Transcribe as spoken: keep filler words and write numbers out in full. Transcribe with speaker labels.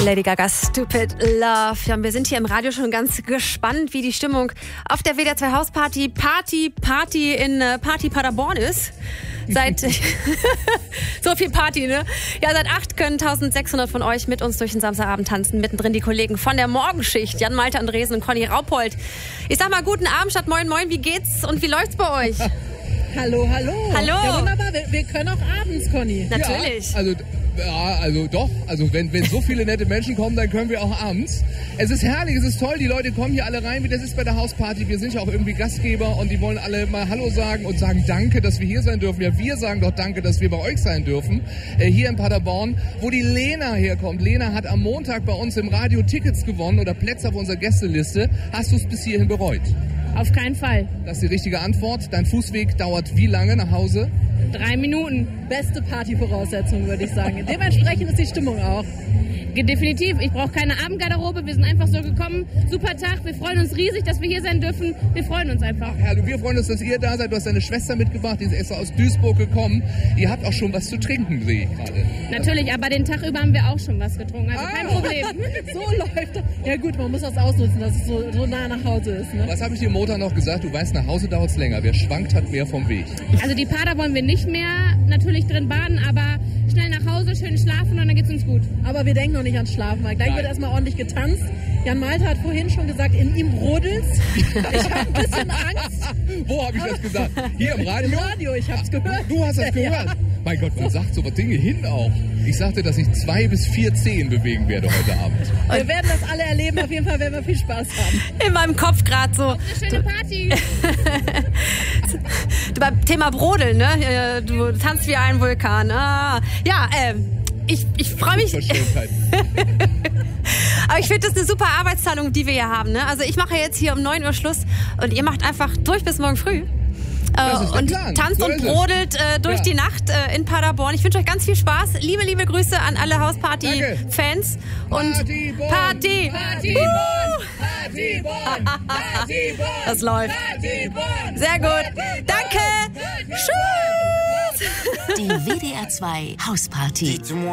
Speaker 1: Lady Gaga, Stupid Love. Ja, wir sind hier im Radio schon ganz gespannt, wie die Stimmung auf der W D R zwei Hausparty, Party, Party in äh, Party Paderborn ist. Seit so viel Party, ne? Ja, seit acht können eintausendsechshundert von euch mit uns durch den Samstagabend tanzen. Mittendrin die Kollegen von der Morgenschicht, Jan Malte Andresen und Conny Raupold. Ich sag mal guten Abend statt moin moin, wie geht's und wie läuft's bei euch?
Speaker 2: Hallo, hallo.
Speaker 1: Hallo.
Speaker 2: Ja, wunderbar. Wir, wir können auch abends, Conny.
Speaker 1: Natürlich.
Speaker 3: Ja, also, ja, also doch. Also wenn, wenn so viele nette Menschen kommen, dann können wir auch abends. Es ist herrlich, es ist toll. Die Leute kommen hier alle rein, wie das ist bei der Hausparty. Wir sind ja auch irgendwie Gastgeber und die wollen alle mal Hallo sagen und sagen Danke, dass wir hier sein dürfen. Ja, wir sagen doch Danke, dass wir bei euch sein dürfen. Äh, hier in Paderborn, wo die Lena herkommt. Lena hat am Montag bei uns im Radio Tickets gewonnen oder Plätze auf unserer Gästeliste. Hast du es bis hierhin bereut?
Speaker 4: Auf keinen Fall.
Speaker 3: Das ist die richtige Antwort. Dein Fußweg dauert wie lange nach Hause?
Speaker 4: Drei Minuten.
Speaker 2: Beste Partyvoraussetzung, würde ich sagen. Dementsprechend ist die Stimmung auch.
Speaker 4: Definitiv. Ich brauche keine Abendgarderobe. Wir sind einfach so gekommen. Super Tag. Wir freuen uns riesig, dass wir hier sein dürfen. Wir freuen uns einfach.
Speaker 3: Ja, du, wir freuen uns, dass ihr da seid. Du hast deine Schwester mitgebracht. Die ist extra aus Duisburg gekommen. Ihr habt auch schon was zu trinken, sehe ich gerade.
Speaker 4: Natürlich, aber den Tag über haben wir auch schon was getrunken. Also
Speaker 3: ah.
Speaker 4: kein Problem.
Speaker 2: So läuft das. Ja gut, man muss das ausnutzen, dass es so, so nah nach Hause ist. Ne?
Speaker 3: Was habe ich dir Montag noch gesagt? Du weißt, nach Hause dauert es länger. Wer schwankt, hat mehr vom Weg.
Speaker 4: Also die Pader wollen wir nicht mehr natürlich drin baden, aber schnell nach Hause, schön schlafen und dann geht's uns gut.
Speaker 2: Aber wir denken noch nicht ans Schlafen, weil gleich
Speaker 3: Nein.
Speaker 2: wird erstmal ordentlich getanzt. Jan Malte hat vorhin schon gesagt, in ihm brodelt's. Ich habe ein bisschen Angst.
Speaker 3: Wo habe ich das gesagt? Hier im Radio?
Speaker 2: Im Radio, ich hab's gehört.
Speaker 3: Du hast das gehört? Ja. Mein Gott, man sagt so Dinge hin auch. Ich sagte, dass ich zwei bis vier Zehen bewegen werde heute Abend.
Speaker 2: Wir werden das alle erleben. Auf jeden Fall werden wir viel Spaß haben.
Speaker 1: In meinem Kopf gerade so.
Speaker 4: Eine schöne Party.
Speaker 1: Du, beim Thema Brodeln, ne? Du tanzt wie ein Vulkan. Ah. Ja, ähm, ich, ich freue mich. Aber ich finde das eine super Arbeitsteilung, die wir hier haben. Ne? Also ich mache jetzt hier um neun Uhr Schluss und ihr macht einfach durch bis morgen früh.
Speaker 3: Das ist der
Speaker 1: und
Speaker 3: Plan.
Speaker 1: tanzt
Speaker 3: So
Speaker 1: und
Speaker 3: ist es.
Speaker 1: brodelt äh, durch
Speaker 3: Ja.
Speaker 1: die Nacht äh, in Paderborn. Ich wünsche euch ganz viel Spaß. Liebe, liebe Grüße an alle Hausparty-Fans. Und
Speaker 3: Partyborn,
Speaker 1: Party!
Speaker 3: Partyborn, Partyborn, Partyborn,
Speaker 1: Das läuft.
Speaker 3: Partyborn,
Speaker 1: Sehr gut. Danke. Tschüss.
Speaker 5: Die W D R zwei Hausparty.